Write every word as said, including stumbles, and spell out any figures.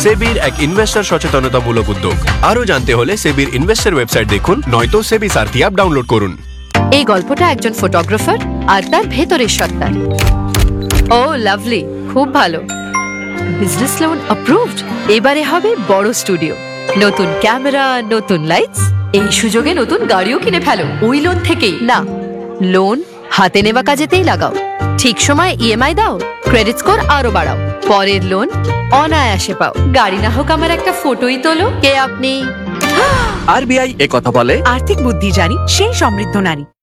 সেবির এক ইনভেস্টর সচেতনতামূলক উদ্যোগ। আরো জানতে হলে সেবির ইনভেস্টর ওয়েবসাইট দেখুন, নয়তো সেবি সারথি অ্যাপ ডাউনলোড করুন। এই গল্পটা একজন ফটোগ্রাফার আর তার ভেতরের সত্তার। ও লাভলি, খুব ভালো। Business loan approved. এবারে হবে বড় স্টুডিও, নতুন ক্যামেরা, নতুন লাইটস। এই সুযোগে নতুন গাড়িও কিনে ফেলো ওই লোন থেকেই। না, লোন হাতে নেওয়া কাজেতেই লাগাও। ঠিক সময় ইএমআই দাও, ক্রেডিট স্কোর আরো বাড়াও, পরের লোন অনায়াসে পাও। গাড়ি না হোক, আমার একটা ফটোই তোলো। কে আপনি? আরবিআই এ কথা বলে। আর্থিক বুদ্ধি জানি সেই সমৃদ্ধ নারী।